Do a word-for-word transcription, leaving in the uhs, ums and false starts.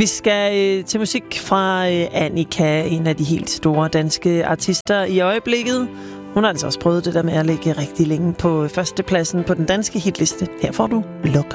Vi skal øh, til musik fra øh, Annika, en af de helt store danske artister i øjeblikket. Hun har altså også prøvet det der med at ligge rigtig længe på førstepladsen på den danske hitliste. Her får du Luk.